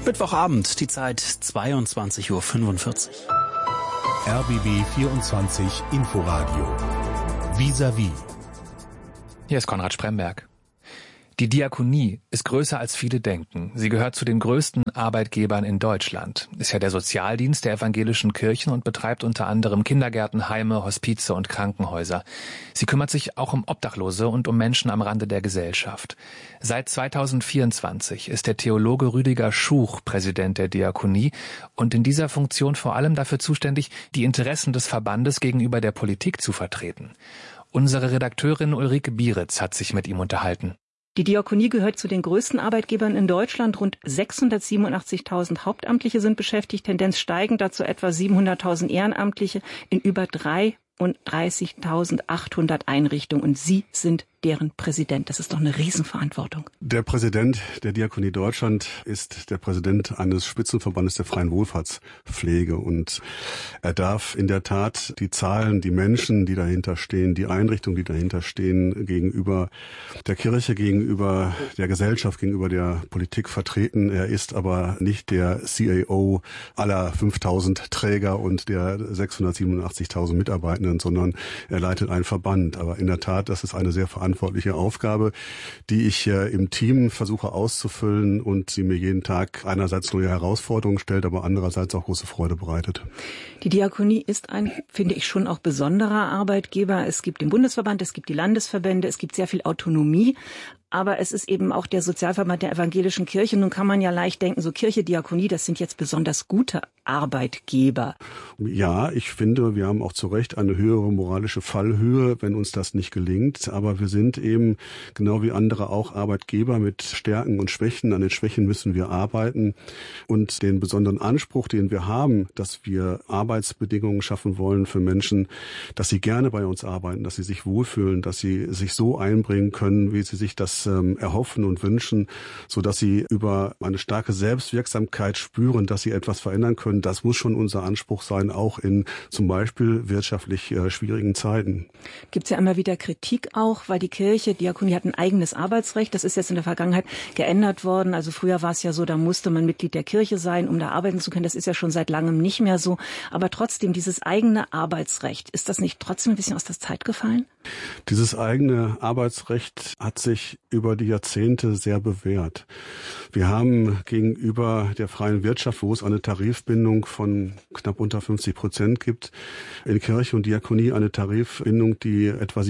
Mittwochabend, die Zeit 22:45 Uhr. RBB 24 Inforadio. Vis-à-vis. Hier ist Konrad Spremberg. Die Diakonie ist größer als viele denken. Sie gehört zu den größten Arbeitgebern in Deutschland, ist ja der Sozialdienst der evangelischen Kirchen und betreibt unter anderem Kindergärten, Heime, Hospize und Krankenhäuser. Sie kümmert sich auch um Obdachlose und um Menschen am Rande der Gesellschaft. Seit 2024 ist der Theologe Rüdiger Schuch Präsident der Diakonie und in dieser Funktion vor allem dafür zuständig, die Interessen des Verbandes gegenüber der Politik zu vertreten. Unsere Redakteurin Ulrike Bieritz hat sich mit ihm unterhalten. Die Diakonie gehört zu den größten Arbeitgebern in Deutschland. Rund 687.000 Hauptamtliche sind beschäftigt, Tendenz steigend, dazu etwa 700.000 Ehrenamtliche in über 33.800 Einrichtungen. Und Sie sind deren Präsident. Das ist doch eine Riesenverantwortung. Der Präsident der Diakonie Deutschland ist der Präsident eines Spitzenverbandes der freien Wohlfahrtspflege. Und er darf in der Tat die Zahlen, die Menschen, die dahinter stehen, die Einrichtungen, die dahinter stehen, gegenüber der Kirche, gegenüber der Gesellschaft, gegenüber der Politik vertreten. Er ist aber nicht der CAO aller 5.000 Träger und der 687.000 Mitarbeitenden, sondern er leitet einen Verband. Aber in der Tat, das ist eine sehr verantwortliche Aufgabe, die ich im Team versuche auszufüllen und sie mir jeden Tag einerseits neue Herausforderungen stellt, aber andererseits auch große Freude bereitet. Die Diakonie ist ein, finde ich, schon auch besonderer Arbeitgeber. Es gibt den Bundesverband, es gibt die Landesverbände, es gibt sehr viel Autonomie. Aber es ist eben auch der Sozialverband der evangelischen Kirche. Nun kann man ja leicht denken, so Kirche, Diakonie, das sind jetzt besonders gute Arbeitgeber. Ja, ich finde, wir haben auch zu Recht eine höhere moralische Fallhöhe, wenn uns das nicht gelingt. Aber wir sind eben, genau wie andere, auch Arbeitgeber mit Stärken und Schwächen. An den Schwächen müssen wir arbeiten. Und den besonderen Anspruch, den wir haben, dass wir Arbeitsbedingungen schaffen wollen für Menschen, dass sie gerne bei uns arbeiten, dass sie sich wohlfühlen, dass sie sich so einbringen können, wie sie sich das erhoffen und wünschen, so dass sie über eine starke Selbstwirksamkeit spüren, dass sie etwas verändern können. Das muss schon unser Anspruch sein, auch in zum Beispiel wirtschaftlich schwierigen Zeiten. Gibt es ja immer wieder Kritik auch, weil die Kirche, Diakonie hat ein eigenes Arbeitsrecht. Das ist jetzt in der Vergangenheit geändert worden. Also früher war es ja so, da musste man Mitglied der Kirche sein, um da arbeiten zu können. Das ist ja schon seit langem nicht mehr so. Aber trotzdem, dieses eigene Arbeitsrecht, ist das nicht trotzdem ein bisschen aus der Zeit gefallen? Dieses eigene Arbeitsrecht hat sich über die Jahrzehnte sehr bewährt. Wir haben gegenüber der freien Wirtschaft, wo es eine Tarifbindung von knapp unter 50% gibt, in Kirche und Diakonie eine Tarifbindung, die etwa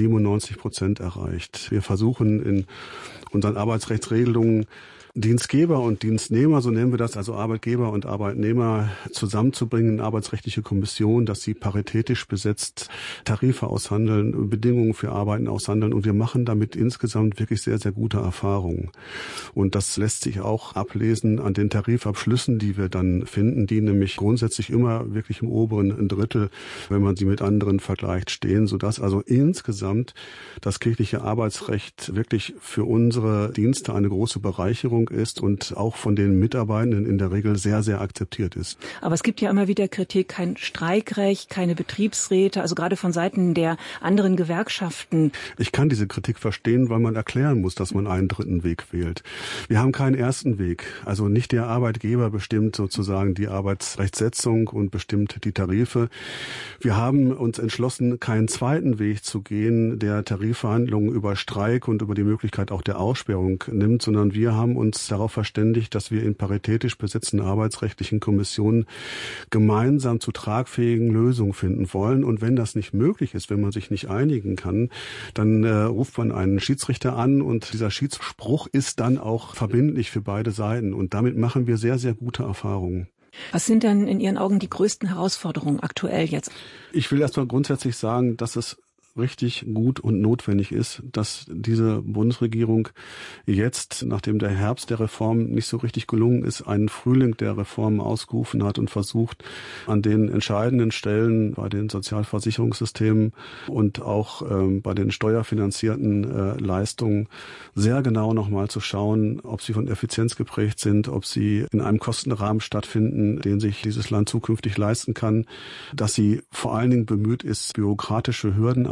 97% erreicht. Wir versuchen in unseren Arbeitsrechtsregelungen Dienstgeber und Dienstnehmer, so nennen wir das, also Arbeitgeber und Arbeitnehmer zusammenzubringen in arbeitsrechtliche Kommission, dass sie paritätisch besetzt Tarife aushandeln, Bedingungen für Arbeiten aushandeln. Und wir machen damit insgesamt wirklich sehr, sehr gute Erfahrungen. Und das lässt sich auch ablesen an den Tarifabschlüssen, die wir dann finden, die nämlich grundsätzlich immer wirklich im oberen Drittel, wenn man sie mit anderen vergleicht, stehen, sodass also insgesamt das kirchliche Arbeitsrecht wirklich für unsere Dienste eine große Bereicherung ist und auch von den Mitarbeitenden in der Regel sehr, sehr akzeptiert ist. Aber es gibt ja immer wieder Kritik, kein Streikrecht, keine Betriebsräte, also gerade von Seiten der anderen Gewerkschaften. Ich kann diese Kritik verstehen, weil man erklären muss, dass man einen dritten Weg wählt. Wir haben keinen ersten Weg. Also nicht der Arbeitgeber bestimmt sozusagen die Arbeitsrechtssetzung und bestimmt die Tarife. Wir haben uns entschlossen, keinen zweiten Weg zu gehen, der Tarifverhandlungen über Streik und über die Möglichkeit auch der Aussperrung nimmt, sondern wir haben uns darauf verständigt, dass wir in paritätisch besetzten arbeitsrechtlichen Kommissionen gemeinsam zu tragfähigen Lösungen finden wollen. Und wenn das nicht möglich ist, wenn man sich nicht einigen kann, dann ruft man einen Schiedsrichter an und dieser Schiedsspruch ist dann auch verbindlich für beide Seiten. Und damit machen wir sehr, sehr gute Erfahrungen. Was sind denn in Ihren Augen die größten Herausforderungen aktuell jetzt? Ich will erstmal grundsätzlich sagen, dass es richtig gut und notwendig ist, dass diese Bundesregierung jetzt, nachdem der Herbst der Reform nicht so richtig gelungen ist, einen Frühling der Reformen ausgerufen hat und versucht, an den entscheidenden Stellen bei den Sozialversicherungssystemen und auch bei den steuerfinanzierten Leistungen sehr genau nochmal zu schauen, ob sie von Effizienz geprägt sind, ob sie in einem Kostenrahmen stattfinden, den sich dieses Land zukünftig leisten kann, dass sie vor allen Dingen bemüht ist, bürokratische Hürden abzubauen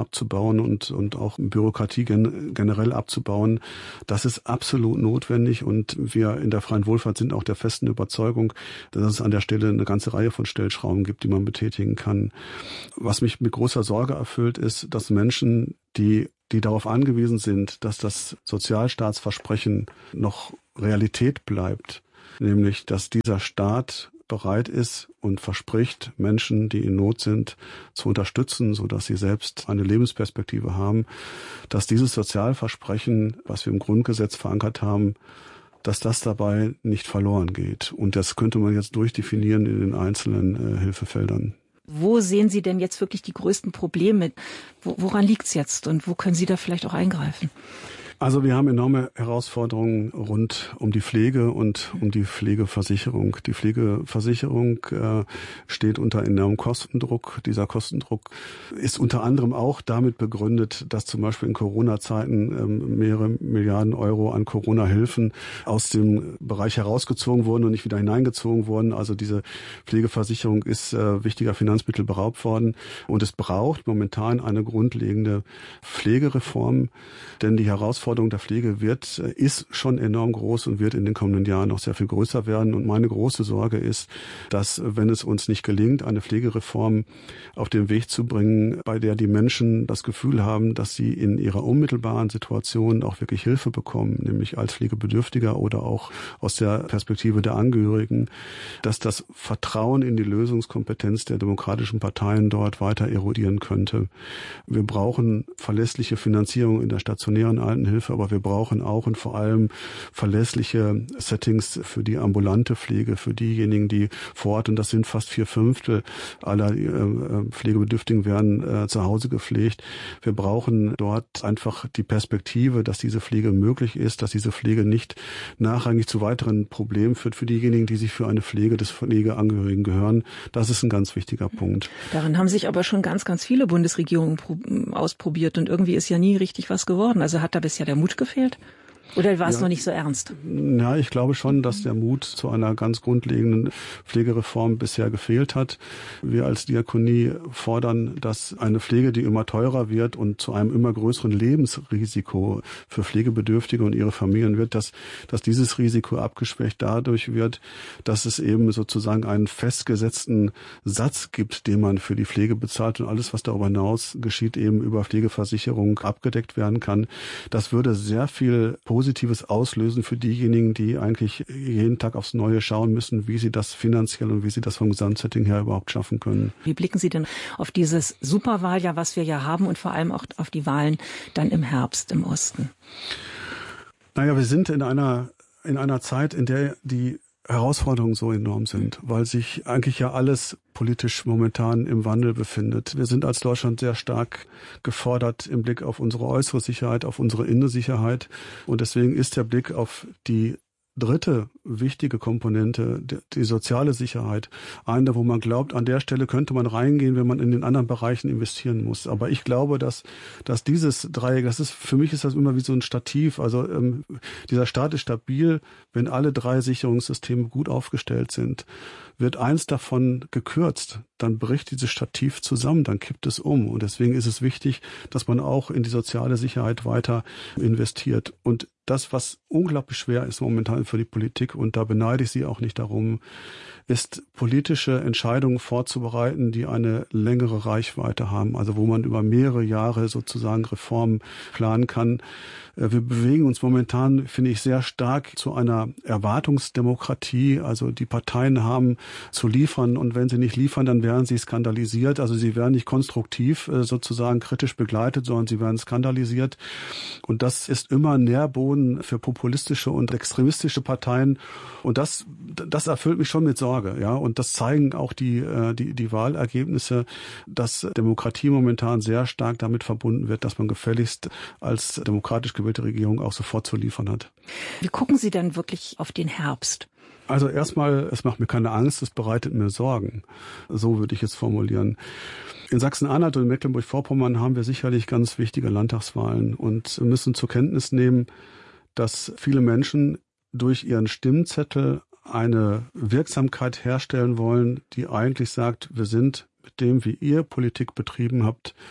abzubauen und auch Bürokratie generell abzubauen. Das ist absolut notwendig und wir in der Freien Wohlfahrt sind auch der festen Überzeugung, dass es an der Stelle eine ganze Reihe von Stellschrauben gibt, die man betätigen kann. Was mich mit großer Sorge erfüllt, ist, dass Menschen, die darauf angewiesen sind, dass das Sozialstaatsversprechen noch Realität bleibt, nämlich dass dieser Staat bereit ist und verspricht, Menschen, die in Not sind, zu unterstützen, sodass sie selbst eine Lebensperspektive haben, dass dieses Sozialversprechen, was wir im Grundgesetz verankert haben, dass das dabei nicht verloren geht. Und das könnte man jetzt durchdefinieren in den einzelnen Hilfefeldern. Wo sehen Sie denn jetzt wirklich die größten Probleme? Woran liegt's jetzt und wo können Sie da vielleicht auch eingreifen? Also wir haben enorme Herausforderungen rund um die Pflege und um die Pflegeversicherung. Die Pflegeversicherung steht unter enormem Kostendruck. Dieser Kostendruck ist unter anderem auch damit begründet, dass zum Beispiel in Corona-Zeiten mehrere Milliarden Euro an Corona-Hilfen aus dem Bereich herausgezogen wurden und nicht wieder hineingezogen wurden. Also diese Pflegeversicherung ist wichtiger Finanzmittel beraubt worden. Und es braucht momentan eine grundlegende Pflegereform, denn die Herausforderung der Pflege ist schon enorm groß und wird in den kommenden Jahren noch sehr viel größer werden. Und meine große Sorge ist, dass, wenn es uns nicht gelingt, eine Pflegereform auf den Weg zu bringen, bei der die Menschen das Gefühl haben, dass sie in ihrer unmittelbaren Situation auch wirklich Hilfe bekommen, nämlich als Pflegebedürftiger oder auch aus der Perspektive der Angehörigen, dass das Vertrauen in die Lösungskompetenz der demokratischen Parteien dort weiter erodieren könnte. Wir brauchen verlässliche Finanzierung in der stationären Altenhilfe, aber wir brauchen auch und vor allem verlässliche Settings für die ambulante Pflege, für diejenigen, die vor Ort, und das sind fast 4/5 aller Pflegebedürftigen werden zu Hause gepflegt. Wir brauchen dort einfach die Perspektive, dass diese Pflege möglich ist, dass diese Pflege nicht nachrangig zu weiteren Problemen führt für diejenigen, die sich für eine Pflege des Pflegeangehörigen gehören. Das ist ein ganz wichtiger Punkt. Darin haben sich aber schon ganz, ganz viele Bundesregierungen ausprobiert und irgendwie ist ja nie richtig was geworden. Also hat da bisher der Mut gefehlt? Oder war es noch nicht so ernst? Ja, ich glaube schon, dass der Mut zu einer ganz grundlegenden Pflegereform bisher gefehlt hat. Wir als Diakonie fordern, dass eine Pflege, die immer teurer wird und zu einem immer größeren Lebensrisiko für Pflegebedürftige und ihre Familien wird, dass dieses Risiko abgeschwächt dadurch wird, dass es eben sozusagen einen festgesetzten Satz gibt, den man für die Pflege bezahlt und alles, was darüber hinaus geschieht, eben über Pflegeversicherung abgedeckt werden kann. Das würde sehr viel Positives auslösen für diejenigen, die eigentlich jeden Tag aufs Neue schauen müssen, wie sie das finanziell und wie sie das vom Gesamtsetting her überhaupt schaffen können. Wie blicken Sie denn auf dieses Superwahljahr, was wir ja haben und vor allem auch auf die Wahlen dann im Herbst im Osten? Naja, wir sind in einer Zeit, in der die Herausforderungen so enorm sind, weil sich eigentlich ja alles politisch momentan im Wandel befindet. Wir sind als Deutschland sehr stark gefordert im Blick auf unsere äußere Sicherheit, auf unsere innere Sicherheit. Und deswegen ist der Blick auf die dritte wichtige Komponente, die soziale Sicherheit, eine, wo man glaubt, an der Stelle könnte man reingehen, wenn man in den anderen Bereichen investieren muss. Aber ich glaube, dass dieses Dreieck, für mich ist das immer wie so ein Stativ. Also dieser Staat ist stabil, wenn alle drei Sicherungssysteme gut aufgestellt sind. Wird eins davon gekürzt, dann bricht dieses Stativ zusammen, dann kippt es um. Und deswegen ist es wichtig, dass man auch in die soziale Sicherheit weiter investiert. Und das, was unglaublich schwer ist momentan für die Politik, und da beneide ich sie auch nicht darum, ist politische Entscheidungen vorzubereiten, die eine längere Reichweite haben, also wo man über mehrere Jahre sozusagen Reformen planen kann. Wir bewegen uns momentan, finde ich, sehr stark zu einer Erwartungsdemokratie. Also die Parteien haben zu liefern und wenn sie nicht liefern, dann werden sie skandalisiert. Also sie werden nicht konstruktiv sozusagen kritisch begleitet, sondern sie werden skandalisiert. Und das ist immer Nährboden für populistische und extremistische Parteien. Und das erfüllt mich schon mit Sorge, ja. Und das zeigen auch die Wahlergebnisse, dass Demokratie momentan sehr stark damit verbunden wird, dass man gefälligst als demokratisch gewählte Regierung auch sofort zu liefern hat. Wie gucken Sie denn wirklich auf den Herbst? Also erstmal, es macht mir keine Angst, es bereitet mir Sorgen. So würde ich es formulieren. In Sachsen-Anhalt und in Mecklenburg-Vorpommern haben wir sicherlich ganz wichtige Landtagswahlen und müssen zur Kenntnis nehmen, dass viele Menschen durch ihren Stimmzettel eine Wirksamkeit herstellen wollen, die eigentlich sagt, wir sind mit dem, wie ihr Politik betrieben habt,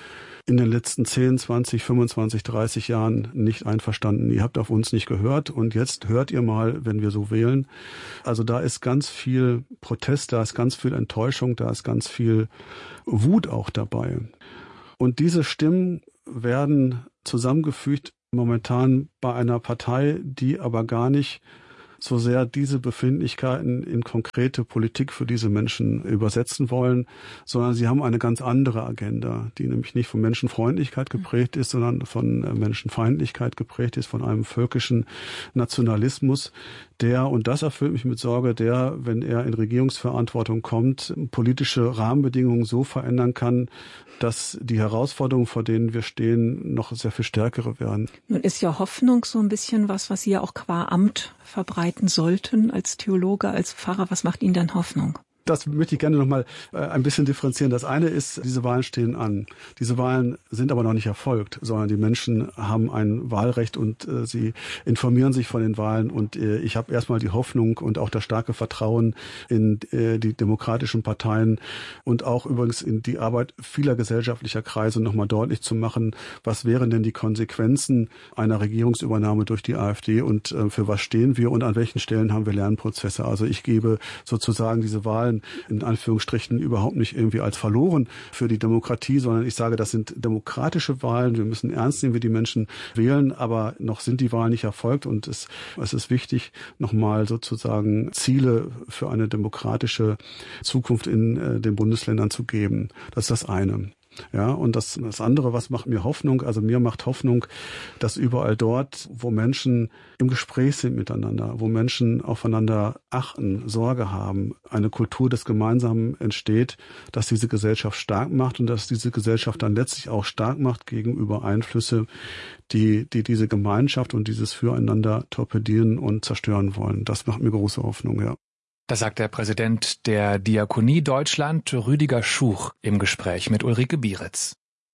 in den letzten 10, 20, 25, 30 Jahren nicht einverstanden. Ihr habt auf uns nicht gehört und jetzt hört ihr mal, wenn wir so wählen. Also da ist ganz viel Protest, da ist ganz viel Enttäuschung, da ist ganz viel Wut auch dabei. Und diese Stimmen werden zusammengefügt momentan bei einer Partei, die aber gar nicht so sehr diese Befindlichkeiten in konkrete Politik für diese Menschen übersetzen wollen, sondern sie haben eine ganz andere Agenda, die nämlich nicht von Menschenfreundlichkeit geprägt ist, sondern von Menschenfeindlichkeit geprägt ist, von einem völkischen Nationalismus, der, und das erfüllt mich mit Sorge, der, wenn er in Regierungsverantwortung kommt, politische Rahmenbedingungen so verändern kann, dass die Herausforderungen, vor denen wir stehen, noch sehr viel stärkere werden. Nun ist ja Hoffnung so ein bisschen was Sie ja auch qua Amt verbreiten sollten als Theologe, als Pfarrer. Was macht Ihnen denn Hoffnung? Das möchte ich gerne noch mal ein bisschen differenzieren. Das eine ist, diese Wahlen stehen an. Diese Wahlen sind aber noch nicht erfolgt, sondern die Menschen haben ein Wahlrecht und sie informieren sich von den Wahlen. Und ich habe erstmal die Hoffnung und auch das starke Vertrauen in die demokratischen Parteien und auch übrigens in die Arbeit vieler gesellschaftlicher Kreise noch mal deutlich zu machen, was wären denn die Konsequenzen einer Regierungsübernahme durch die AfD und für was stehen wir und an welchen Stellen haben wir Lernprozesse. Also ich gebe sozusagen diese Wahlen in Anführungsstrichen überhaupt nicht irgendwie als verloren für die Demokratie, sondern ich sage, das sind demokratische Wahlen. Wir müssen ernst nehmen, wie die Menschen wählen, aber noch sind die Wahlen nicht erfolgt und es ist wichtig, nochmal sozusagen Ziele für eine demokratische Zukunft in den Bundesländern zu geben. Das ist das eine. Ja, und das andere, was macht mir Hoffnung? Also mir macht Hoffnung, dass überall dort, wo Menschen im Gespräch sind miteinander, wo Menschen aufeinander achten, Sorge haben, eine Kultur des Gemeinsamen entsteht, dass diese Gesellschaft stark macht und dass diese Gesellschaft dann letztlich auch stark macht gegenüber Einflüsse, die diese Gemeinschaft und dieses Füreinander torpedieren und zerstören wollen. Das macht mir große Hoffnung, ja. Das sagt der Präsident der Diakonie Deutschland, Rüdiger Schuch, im Gespräch mit Ulrike Bieritz.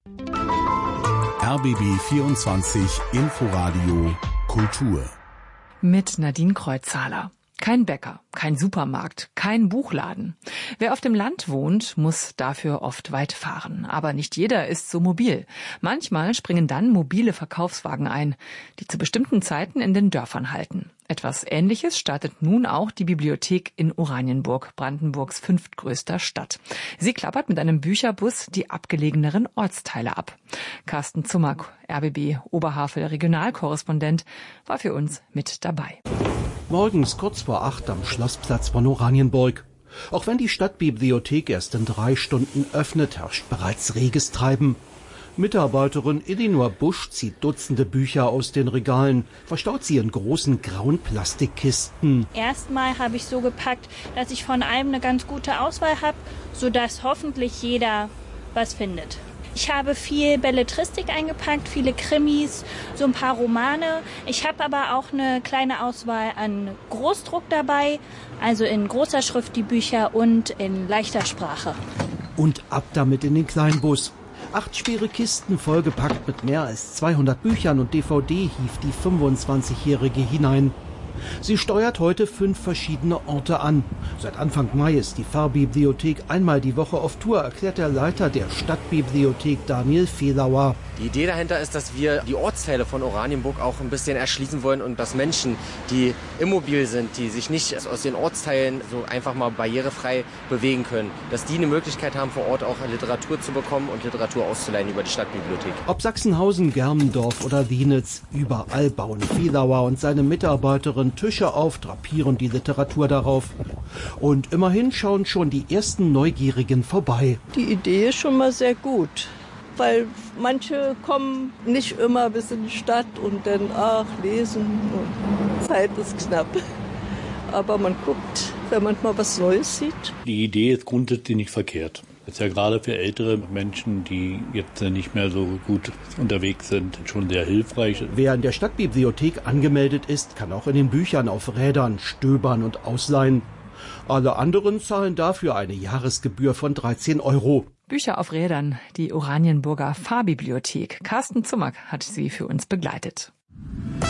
RBB 24 Inforadio Kultur. Mit Nadine Kreuzhaler. Kein Bäcker, kein Supermarkt, kein Buchladen. Wer auf dem Land wohnt, muss dafür oft weit fahren. Aber nicht jeder ist so mobil. Manchmal springen dann mobile Verkaufswagen ein, die zu bestimmten Zeiten in den Dörfern halten. Etwas Ähnliches startet nun auch die Bibliothek in Oranienburg, Brandenburgs 5. größter Stadt. Sie klappert mit einem Bücherbus die abgelegeneren Ortsteile ab. Carsten Zummack, RBB Oberhavel Regionalkorrespondent, war für uns mit dabei. Morgens kurz vor 8 am Schlossplatz von Oranienburg. Auch wenn die Stadtbibliothek erst in 3 Stunden öffnet, herrscht bereits reges Treiben. Mitarbeiterin Elinor Busch zieht Dutzende Bücher aus den Regalen, verstaut sie in großen grauen Plastikkisten. Erstmal habe ich so gepackt, dass ich von allem eine ganz gute Auswahl habe, sodass hoffentlich jeder was findet. Ich habe viel Belletristik eingepackt, viele Krimis, so ein paar Romane. Ich habe aber auch eine kleine Auswahl an Großdruck dabei, also in großer Schrift die Bücher und in leichter Sprache. Und ab damit in den Kleinbus. 8 schwere Kisten vollgepackt mit mehr als 200 Büchern und DVD hieft die 25-Jährige hinein. Sie steuert heute 5 verschiedene Orte an. Seit Anfang Mai ist die Fahrbibliothek einmal die Woche auf Tour, erklärt der Leiter der Stadtbibliothek Daniel Fehlauer. Die Idee dahinter ist, dass wir die Ortsteile von Oranienburg auch ein bisschen erschließen wollen und dass Menschen, die immobil sind, die sich nicht aus den Ortsteilen so einfach mal barrierefrei bewegen können, dass die eine Möglichkeit haben, vor Ort auch Literatur zu bekommen und Literatur auszuleihen über die Stadtbibliothek. Ob Sachsenhausen, Germendorf oder Wienitz, überall bauen Fehlauer und seine Mitarbeiterin Tische auf, drapieren die Literatur darauf. Und immerhin schauen schon die ersten Neugierigen vorbei. Die Idee ist schon mal sehr gut, weil manche kommen nicht immer bis in die Stadt und dann, lesen. Und Zeit ist knapp. Aber man guckt, wenn man mal was Neues sieht. Die Idee ist grundsätzlich nicht verkehrt. Das ist ja gerade für ältere Menschen, die jetzt nicht mehr so gut unterwegs sind, schon sehr hilfreich. Wer in der Stadtbibliothek angemeldet ist, kann auch in den Büchern auf Rädern stöbern und ausleihen. Alle anderen zahlen dafür eine Jahresgebühr von 13 €. Bücher auf Rädern, die Oranienburger Fahrbibliothek. Carsten Zummack hat sie für uns begleitet.